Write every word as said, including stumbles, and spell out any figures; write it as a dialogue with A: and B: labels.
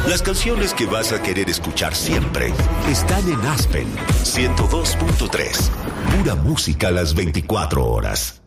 A: Las canciones que vas a querer escuchar siempre están en Aspen ciento dos punto tres. Pura música a las veinticuatro horas.